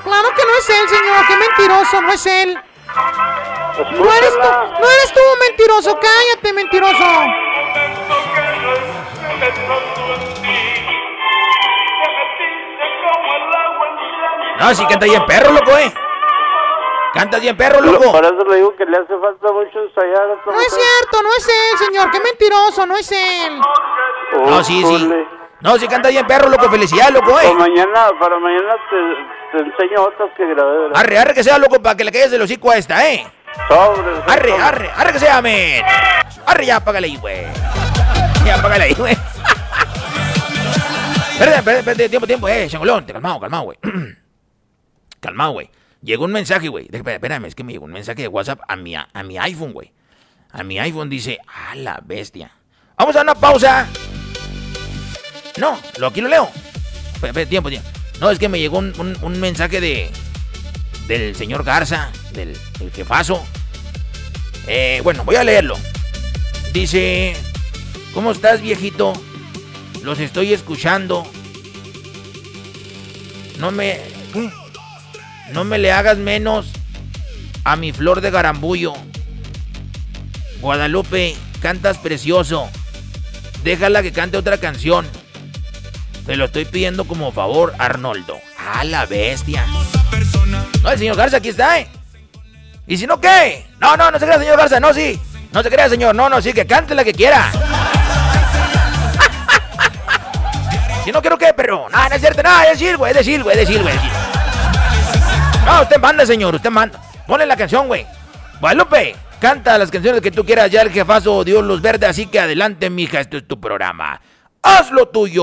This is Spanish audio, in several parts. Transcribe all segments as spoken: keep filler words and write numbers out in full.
Claro que no es él, señor. Qué mentiroso, no es él. Escúchala. No eres tú, no eres tú, mentiroso. Cállate, mentiroso. No, si canta bien perro, loco, eh. Canta bien perro, loco. Por eso le digo que le hace falta mucho ensayar. No es cierto, no es él, señor. Qué mentiroso, no es él. No, sí, sí. No, si canta bien perro, loco. Felicidad, loco, eh. O mañana, para mañana te, te enseño otras que grabé, ¿verdad? Arre, arre que sea, loco, para que le caigas el hocico a esta, eh. Sobre. Arre, arre, arre que sea, men. Arre, ya, apágale ahí, güey. Ya, apágale ahí, güey. Espérate, espérate, espérate, tiempo, tiempo, eh, changolón. Calmado, calmado, güey. Calmado, güey. Llegó un mensaje, güey. Espérame, es que me llegó un mensaje de WhatsApp a mi, a mi iPhone, güey. A mi iPhone dice, a la bestia. Vamos a dar una pausa. No, lo, aquí lo leo. Espérate, espérate, tiempo, tiempo. No, es que me llegó un, un, un mensaje de... del señor Garza, del, del jefazo. Eh, bueno, voy a leerlo. Dice, ¿cómo estás, viejito? Los estoy escuchando. No me... ¿qué? No me le hagas menos a mi flor de garambullo. Guadalupe, cantas precioso. Déjala que cante otra canción. Te lo estoy pidiendo como favor, Arnoldo. ¡A la bestia! No, el señor Garza aquí está, ¿eh? ¿Y si no qué? No, no, no se crea, señor Garza, no, sí. No se crea, señor, no, no, sí, que cante la que quiera. Si no quiero qué, perro. No, no es cierto, no, es decir, güey, es decir, güey, es decir, güey, es decir. No, usted manda, señor, usted manda. Ponle la canción, güey. Guadalupe, canta las canciones que tú quieras. Ya el jefazo dio luz verde, así que adelante, mija, esto es tu programa. ¡Haz lo tuyo!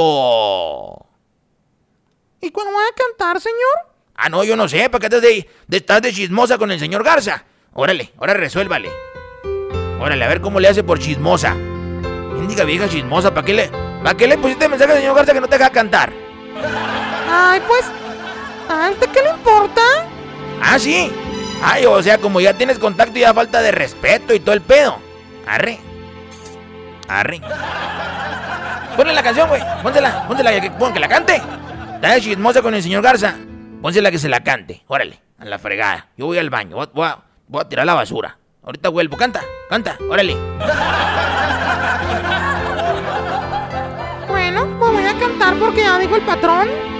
¿Y cuándo voy a cantar, señor? Ah, no, yo no sé, ¿para qué estás de, de, estás de chismosa con el señor Garza? Órale, ahora resuélvale. Órale, a ver cómo le hace por chismosa. Indica vieja chismosa, ¿para qué le, ¿para qué le pusiste mensaje al señor Garza que no te deja cantar? Ay, pues, ¿a este qué le importa? Ah, sí. Ay, o sea, como ya tienes contacto y ya falta de respeto y todo el pedo. Arre. Arre. Ponle la canción, güey. Pónsela, pónsela, que, pon, que la cante. Está de chismosa con el señor Garza. Pónsela que se la cante. Órale, a la fregada. Yo voy al baño. Voy, voy, a, voy a tirar la basura. Ahorita vuelvo. Canta, canta. Órale. Bueno, pues voy a cantar porque ya dijo el patrón.